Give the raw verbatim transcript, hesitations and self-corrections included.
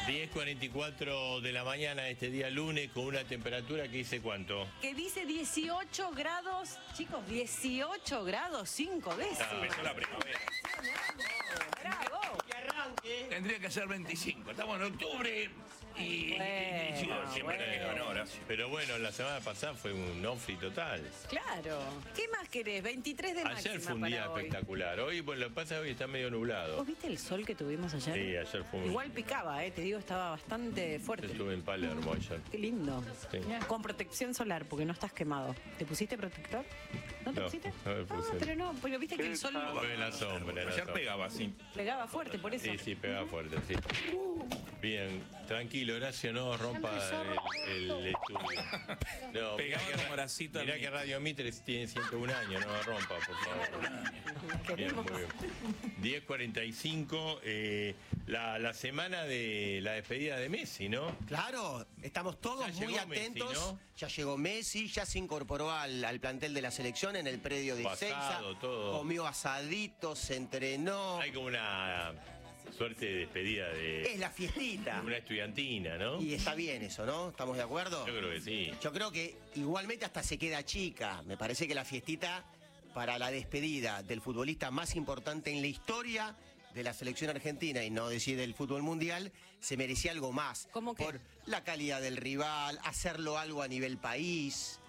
diez cuarenta y cuatro de la mañana este día lunes con una temperatura que dice ¿cuánto? Que dice dieciocho grados, chicos, dieciocho grados, cinco veces. Ah, empezó la primavera. ¡Bravo! Que arranque. Tendría que ser veinticinco. Estamos en octubre y... Bueno, dieciocho, siempre bueno. le digo, no, Horacio. Pero bueno, la semana pasada fue un off-free total. Claro. ¿Qué más querés? veintitrés de máxima Ayer fue un día para hoy. espectacular. Hoy, bueno, lo que pasa es que hoy está medio nublado. ¿Vos viste el sol que tuvimos ayer? Sí, ayer fue un... Igual picaba, eh, te digo, estaba bastante Yo fuerte. estuve en Palermo ayer. Qué lindo. Sí. Con protección solar, porque no estás quemado. ¿Te pusiste protector? ¿No te No, pusiste? no me puse. Ah, pero no, pero viste que el sol Fue en la sombra. en la Ayer sombra. pegaba así. pegaba fuerte, por eso. Sí, sí, pegaba fuerte, sí. Bien, tranquilo, Horacio, no rompa el, el estudio. No, Pegaba mirá que como ra- Horacito mirá al que micro. Radio Mitre tiene ciento un años, no lo rompa, por favor. Bien, Queremos. muy bien. diez cuarenta y cinco, eh, la, la semana de la despedida de Messi, ¿no? Claro, estamos todos Ya muy llegó Messi, atentos. ¿no? Ya llegó Messi, ya se incorporó al, al plantel de la selección en el predio de Pasado, Ezeiza. todo. Comió asadito, se entrenó. Hay como una suerte de despedida Es de la fiestita. una estudiantina, ¿no? Y está bien eso, ¿no? ¿Estamos de acuerdo? Yo creo que sí. Yo creo que igualmente hasta se queda chica. Me parece que la fiestita para la despedida del futbolista más importante en la historia de la selección argentina, y no decir del fútbol mundial, se merecía algo más. ¿Cómo qué? Por la calidad del rival, hacerlo algo a nivel país.